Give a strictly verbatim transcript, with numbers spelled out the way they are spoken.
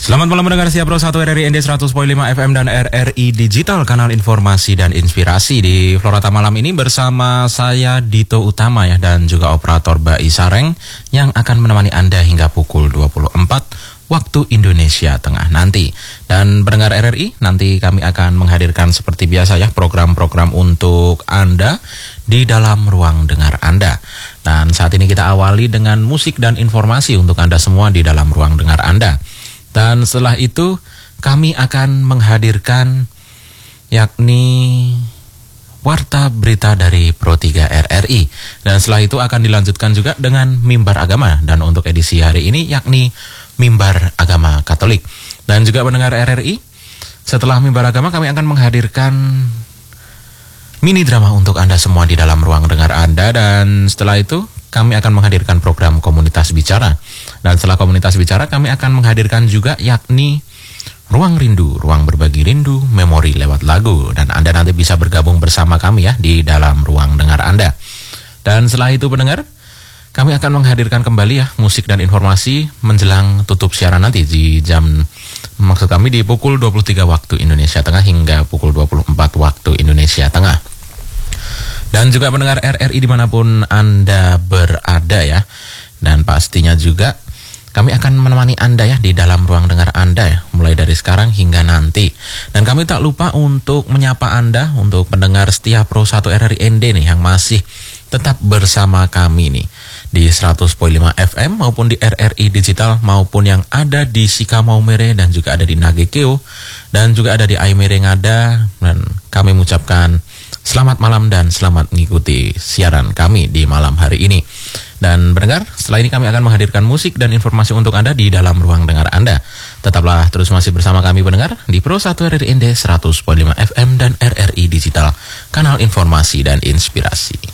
Selamat malam mendengar siap Pro satu R R I N D seratus koma lima F M dan R R I Digital, kanal informasi dan inspirasi. Di Florata malam ini bersama saya Dito Utama ya, dan juga operator Bai Sareng yang akan menemani Anda hingga pukul dua puluh empat waktu Indonesia Tengah nanti. Dan pendengar R R I, nanti kami akan menghadirkan seperti biasa ya program-program untuk Anda di dalam ruang dengar Anda. Dan saat ini kita awali dengan musik dan informasi untuk Anda semua di dalam ruang dengar Anda. Dan setelah itu kami akan menghadirkan yakni Warta Berita dari Pro tiga R R I. Dan setelah itu akan dilanjutkan juga dengan Mimbar Agama. Dan untuk edisi hari ini yakni Mimbar Agama Katolik. Dan juga pendengar R R I, setelah Mimbar Agama kami akan menghadirkan mini drama untuk Anda semua di dalam ruang dengar Anda. Dan setelah itu kami akan menghadirkan program Komunitas Bicara. Dan setelah Komunitas Bicara kami akan menghadirkan juga yakni Ruang Rindu, Ruang Berbagi Rindu, Memori lewat lagu. Dan Anda nanti bisa bergabung bersama kami ya di dalam ruang dengar Anda. Dan setelah itu pendengar, kami akan menghadirkan kembali ya musik dan informasi menjelang tutup siaran nanti di jam, maksud kami di pukul dua puluh tiga waktu Indonesia Tengah hingga pukul dua puluh empat waktu Indonesia Tengah. Dan juga pendengar R R I dimanapun Anda berada ya. Dan pastinya juga kami akan menemani Anda ya di dalam ruang dengar Anda ya, mulai dari sekarang hingga nanti. Dan kami tak lupa untuk menyapa Anda, untuk pendengar setia Pro satu R R I N D nih yang masih tetap bersama kami nih di seratus koma lima F M maupun di R R I Digital, maupun yang ada di Sika Maumere dan juga ada di Nagekeo dan juga ada di Aimere Ngada. Dan kami mengucapkan selamat malam dan selamat mengikuti siaran kami di malam hari ini. Dan pendengar, setelah ini kami akan menghadirkan musik dan informasi untuk Anda di dalam ruang dengar Anda. Tetaplah terus masih bersama kami pendengar di Pro satu R R I N D seratus koma lima F M dan R R I Digital, kanal informasi dan inspirasi.